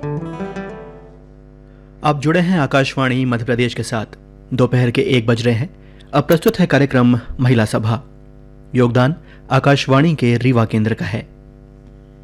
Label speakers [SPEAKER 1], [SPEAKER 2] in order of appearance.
[SPEAKER 1] आप जुड़े हैं आकाशवाणी मध्य प्रदेश के साथ। दोपहर के 1 बज रहे हैं। अब प्रस्तुत है कार्यक्रम महिला सभा। योगदान आकाशवाणी के रीवा केंद्र का है।